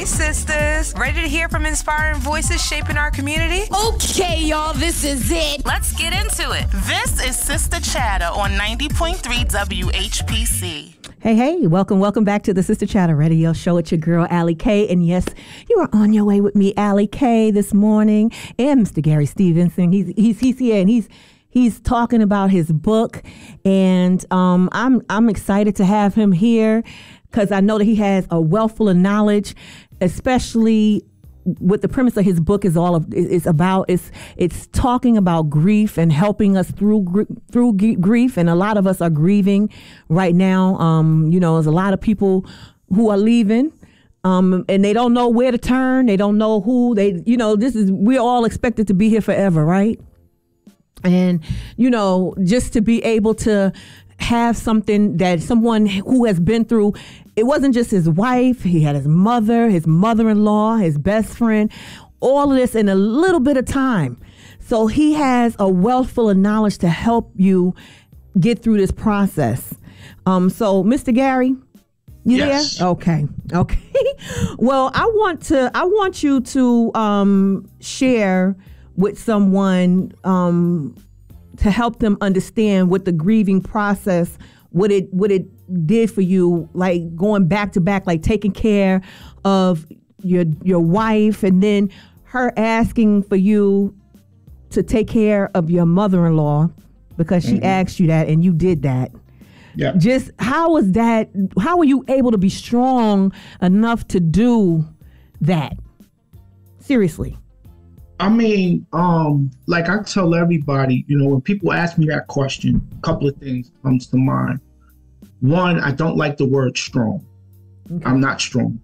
Hey, sisters. Ready to hear from inspiring voices shaping our community? Okay, y'all, this is it. Let's get into it. This is Sister Chatter on 90.3 WHPC. Hey, welcome back to the Sister Chatter Radio Show. It's your girl, Allie K. And yes, you are on your way with me, Allie K, this morning. And Mr. Gary Stevenson. He's here, and he's talking about his book. And I'm excited to have him here because I know that he has a wealth full of knowledge, especially what the premise of his book is it's talking about grief and helping us through grief. And a lot of us are grieving right now. There's a lot of people who are leaving, and they don't know where to turn. They don't know who we're all expected to be here forever, right? And, just to be able to have something that someone who has been through, it wasn't just his wife, he had his mother, his mother-in-law, his best friend, all of this in a little bit of time. So he has a wealth full of knowledge to help you get through this process. So Mr. Gary, you yes. there? Okay. Well, I want you to share with someone to help them understand what the grieving process, what it did for you, like going back to back, like taking care of your wife, and then her asking for you to take care of your mother-in-law because she asked you that and you did that. Yeah. Just how was that? How were you able to be strong enough to do that? Seriously. I mean, like I tell everybody, when people ask me that question, a couple of things comes to mind. One, I don't like the word strong. Okay. I'm not strong.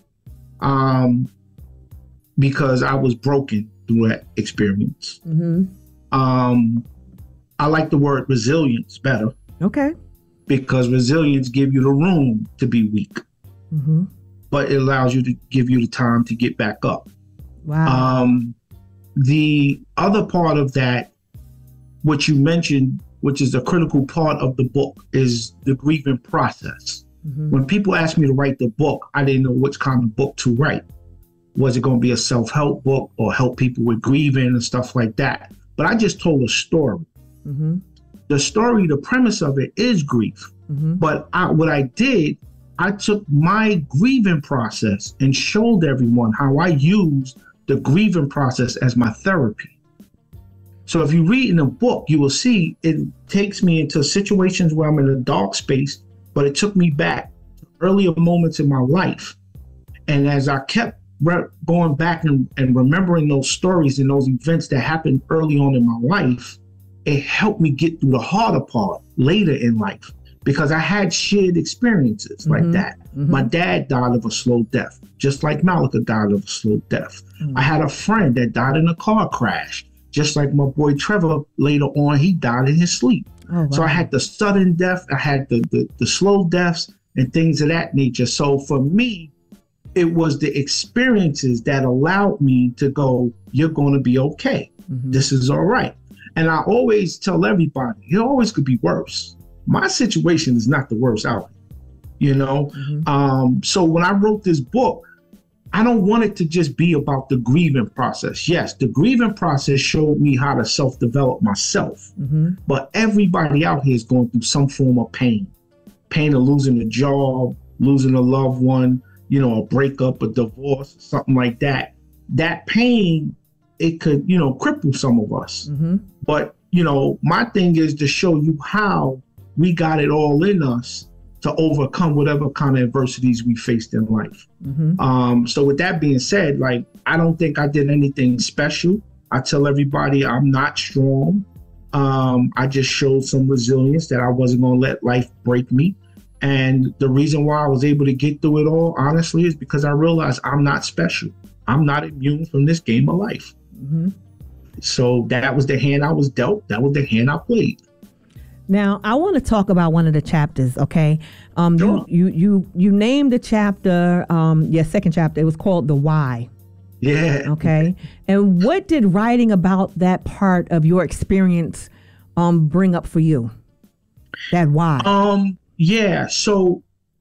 Because I was broken through that experience. Mm-hmm. I like the word resilience better. Okay. Because resilience gives you the room to be weak. Mm-hmm. But it allows you to give you the time to get back up. Wow. The other part of that, what you mentioned, which is a critical part of the book, is the grieving process. Mm-hmm. When people asked me to write the book, I didn't know which kind of book to write. Was it going to be a self-help book or help people with grieving and stuff like that? But I just told a story. Mm-hmm. The story, the premise of it is grief. Mm-hmm. But what I did, I took my grieving process and showed everyone how I used the grieving process as my therapy. So if you read in the book, you will see it takes me into situations where I'm in a dark space, but it took me back to earlier moments in my life. And as I kept going back and remembering those stories and those events that happened early on in my life, it helped me get through the harder part later in life, because I had shared experiences like that. Mm-hmm. My dad died of a slow death, just like Malika died of a slow death. Mm-hmm. I had a friend that died in a car crash, just like my boy Trevor later on, he died in his sleep. Oh, wow. So I had the sudden death, I had the slow deaths and things of that nature. So for me, it was the experiences that allowed me to go, you're going to be okay. Mm-hmm. This is all right. And I always tell everybody, it always could be worse. My situation is not the worst out, Mm-hmm. So when I wrote this book, I don't want it to just be about the grieving process. Yes, the grieving process showed me how to self-develop myself. Mm-hmm. But everybody out here is going through some form of pain. Pain of losing a job, losing a loved one, a breakup, a divorce, something like that. That pain, it could, cripple some of us. Mm-hmm. But, my thing is to show you how we got it all in us to overcome whatever kind of adversities we faced in life. Mm-hmm. So with that being said, I don't think I did anything special. I tell everybody I'm not strong. I just showed some resilience that I wasn't going to let life break me. And the reason why I was able to get through it all, honestly, is because I realized I'm not special. I'm not immune from this game of life. Mm-hmm. So that was the hand I was dealt. That was the hand I played. Now, I want to talk about one of the chapters, okay? Sure. You named the chapter, second chapter. It was called The Why. Yeah. Okay. And what did writing about that part of your experience bring up for you? That why? Yeah. So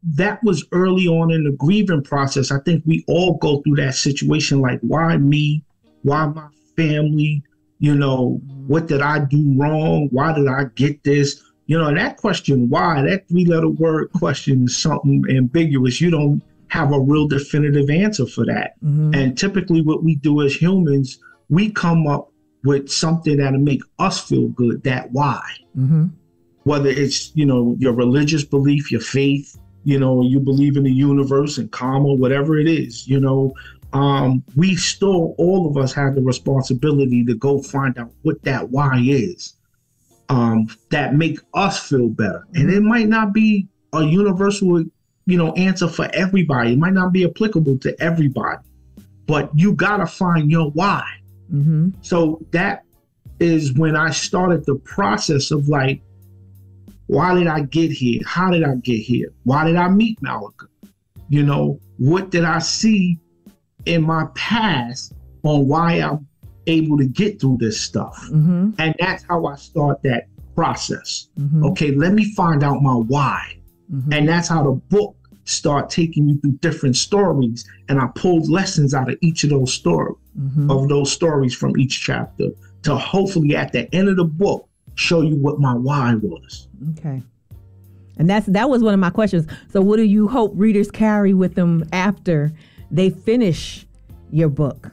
that was early on in the grieving process. I think we all go through that situation, like, why me? Why my family? You know, what did I do wrong? Why did I get this? You know, that question, why, that 3-letter word question is something ambiguous. You don't have a real definitive answer for that. And typically what we do as humans, we come up with something that'll make us feel good, that why. Whether it's, you know, your religious belief, your faith, you know, you believe in the universe and karma, whatever it is, you know, we still, all of us have the responsibility to go find out what that why is, that make us feel better. And it might not be a universal, you know, answer for everybody. It might not be applicable to everybody, but you got to find your why. So that is when I started the process of like, why did I get here? How did I get here? Why did I meet Malika? You know, what did I see in my past on why I'm able to get through this stuff? And that's how I start that process. Okay, let me find out my why. And that's how the book start taking you through different stories. And I pulled lessons out of each of those stories from each chapter to hopefully at the end of the book show you what my why was. Okay. And that was one of my questions. So what do you hope readers carry with them after they finish your book?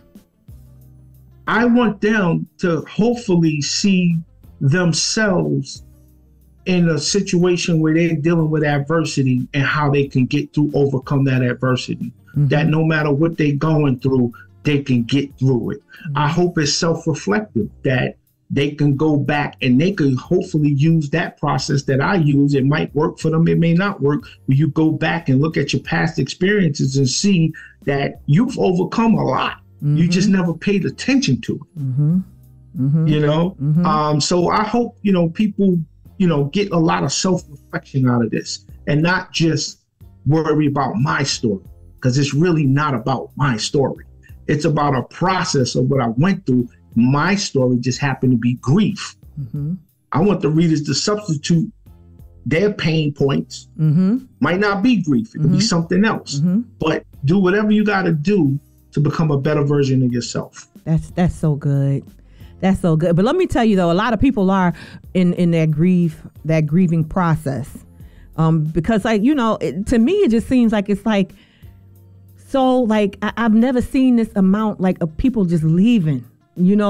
I want them to hopefully see themselves in a situation where they're dealing with adversity and how they can overcome that adversity. That no matter what they're going through, they can get through it. I hope it's self-reflective, that they can go back and they can hopefully use that process that I use. It might work for them, it may not work. But you go back and look at your past experiences and see that you've overcome a lot. You just never paid attention to it. You know? So I hope, you know, people, you know, get a lot of self-reflection out of this and not just worry about my story, because it's really not about my story. It's about a process of what I went through. My story just happened to be grief. I want the readers to substitute their pain points. Might not be grief. It could be something else. But do whatever you got to do to become a better version of yourself. That's so good. That's so good. But let me tell you, though, a lot of people are in that grieving process. Because, like, you know, to me, it just seems like it's like, so like, I've never seen this amount like of people just leaving, you know.